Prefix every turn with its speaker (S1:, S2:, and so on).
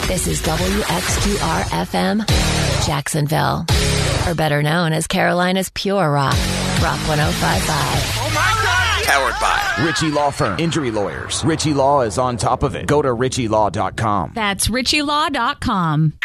S1: This is WXQR-FM, Jacksonville. Or better known as Carolina's Pure Rock, Rock 105.5.
S2: Oh my God!
S3: Powered by
S4: Ritchie Law Firm. Injury lawyers. Ritchie Law is on top of it. Go to RitchieLaw.com.
S5: That's RitchieLaw.com.